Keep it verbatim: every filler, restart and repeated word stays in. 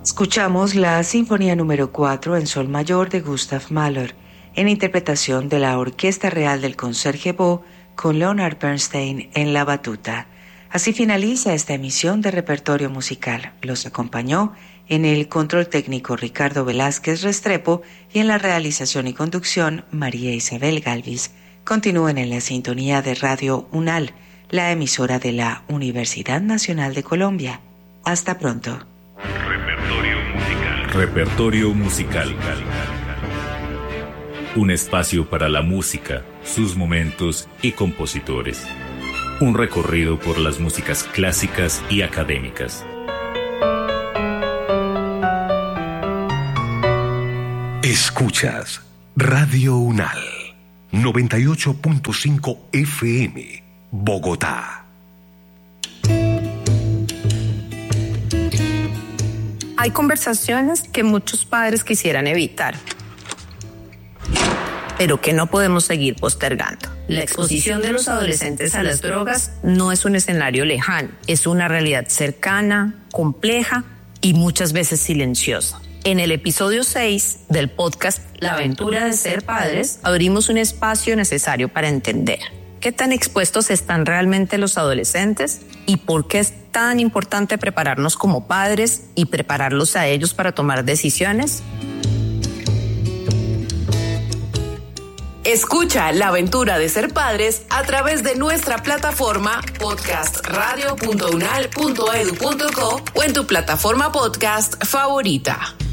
Escuchamos la Sinfonía número cuatro en Sol mayor de Gustav Mahler, en interpretación de la Orquesta Real del Concertgebouw con Leonard Bernstein en la batuta. Así finaliza esta emisión de Repertorio Musical. Los acompañó en el control técnico Ricardo Velázquez Restrepo y en la realización y conducción María Isabel Galvis. Continúen en la sintonía de Radio UNAL, la emisora de la Universidad Nacional de Colombia. Hasta pronto. Repertorio musical. Repertorio musical. Un espacio para la música, sus momentos y compositores. Un recorrido por las músicas clásicas y académicas. Escuchas Radio UNAL, noventa y ocho punto cinco F M, Bogotá. Hay conversaciones que muchos padres quisieran evitar, pero que no podemos seguir postergando. La exposición de los adolescentes a las drogas no es un escenario lejano, es una realidad cercana, compleja y muchas veces silenciosa. En el episodio seis del podcast La aventura de ser padres, abrimos un espacio necesario para entender qué tan expuestos están realmente los adolescentes y por qué es tan importante prepararnos como padres y prepararlos a ellos para tomar decisiones. Escucha La aventura de ser padres a través de nuestra plataforma podcast radio punto unal punto edu punto co o en tu plataforma podcast favorita.